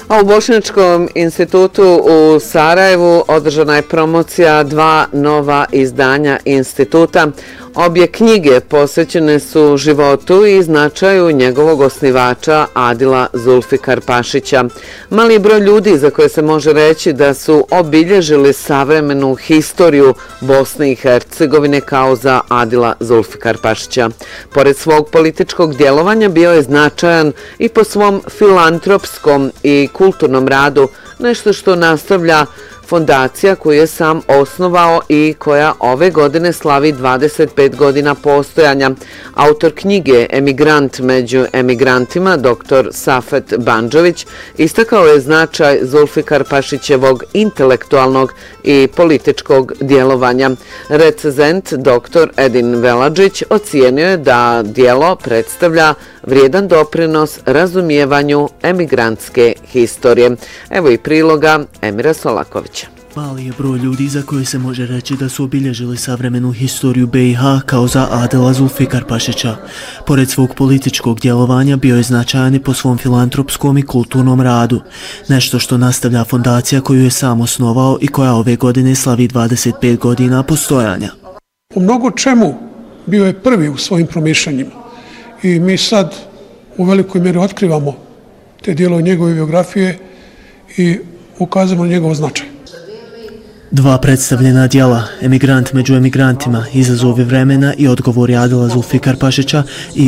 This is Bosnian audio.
A u Bošnjačkom institutu u Sarajevu održana je promocija 2 nova izdanja instituta. Obje knjige posvećene su životu i značaju njegovog osnivača Adila Zulfikarpašića. Mali broj ljudi za koje se može reći da su obilježili savremenu historiju Bosne i Hercegovine kao za Adila Zulfikarpašića. Pored svog političkog djelovanja bio je značajan i po svom filantropskom i kulturnom radu, nešto što nastavlja fondacija koju je sam osnovao i koja ove godine slavi 25 godina postojanja. Autor knjige Emigrant među emigrantima, dr. Safet Bandžović, istakao je značaj Zulfikarpašićevog intelektualnog i političkog djelovanja. Recenzent dr. Edin Veladžić ocijenio je da djelo predstavlja vrijedan doprinos razumijevanju emigrantske historije. Evo i priloga Emira Solakovića. Mali je broj ljudi za koje se može reći da su obilježili savremenu historiju BiH kao za Adila Zulfikarpašića. Pored svog političkog djelovanja bio je značajan i po svom filantropskom i kulturnom radu. Nešto što nastavlja fondacija koju je sam osnovao i koja ove godine slavi 25 godina postojanja. U mnogo čemu bio je prvi u svojim promišljanjima i mi sad u velikoj mjeri otkrivamo te dijelove njegove biografije i ukazujemo na njegov značaj. 2 predstavljena djela, Emigrant među emigrantima, izazovi vremena i odgovori Adila Zulfikarpašića i